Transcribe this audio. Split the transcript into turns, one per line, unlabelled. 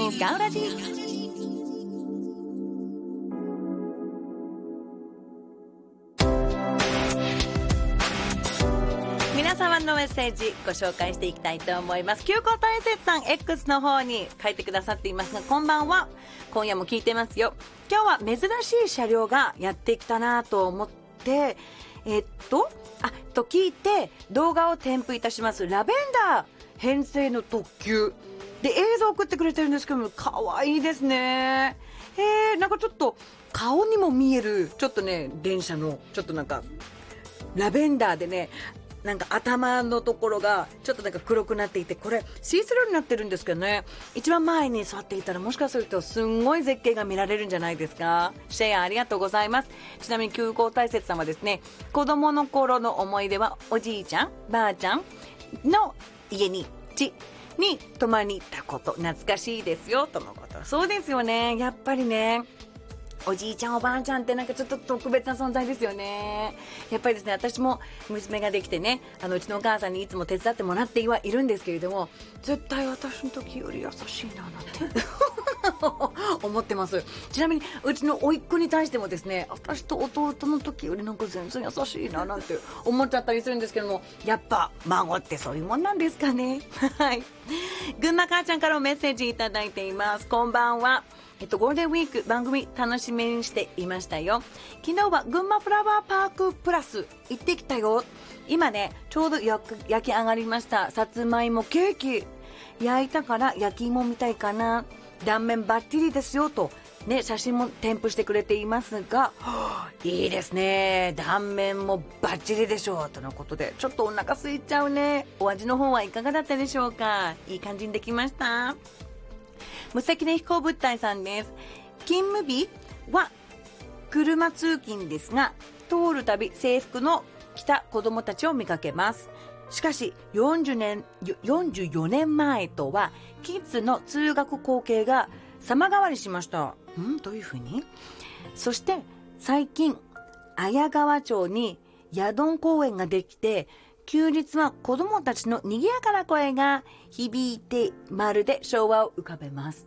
のガウラジ。皆様のメッセージご紹介していきたいと思います。急行大雪さん X の方に書いてくださっていますが、こんばんは。今夜も聞いてますよ。今日は珍しい車両がやってきたなと思って聞いて動画を添付いたします。ラベンダー編成の特急で映像を送ってくれてるんですけども、可愛いですね。なんかちょっと顔にも見えるちょっとね、電車のちょっとなんかラベンダーでね、なんか頭のところがちょっとなんか黒くなっていて、これシースルーになってるんですけどね、一番前に座っていたらもしかするとすんごい絶景が見られるんじゃないですか。シェアありがとうございます。ちなみに急行大雪さんはですね、子供の頃の思い出はおじいちゃんばあちゃんの家に泊まりに行ったこと、懐かしいですよとのこと。そうですよね、やっぱりね、おじいちゃんおばあちゃんってなんかちょっと特別な存在ですよね。やっぱりですね、私も娘ができてね、うちのお母さんにいつも手伝ってもらってはいるんですけれども、絶対私の時より優しいななんて思ってます。ちなみにうちの甥っ子に対してもですね、私と弟の時よりなんか全然優しいななんて思っちゃったりするんですけども、やっぱ孫ってそういうもんなんですかね。はい。群馬母ちゃんからもメッセージいただいています。こんばんは。ゴールデンウィーク番組楽しみにしていましたよ。昨日は群馬フラワーパークプラス行ってきたよ。今ね、ちょうど焼き上がりましたさつまいもケーキ焼いたから焼き芋みたいかな、断面バッチリですよとね、写真も添付してくれていますが、いいですね、断面もバッチリでしょうとのことで、ちょっとお腹空いちゃうね。お味の方はいかがだったでしょうか。いい感じにできました。無責任飛行物体さんです。勤務日は車通勤ですが、通るたび制服の着た子供たちを見かけます。しかし44年前とはキッズの通学光景が様変わりしました。どういうふうに？そして最近綾川町にヤドン公園ができて、休日は子供たちの賑やかな声が響いて、まるで昭和を浮かべます。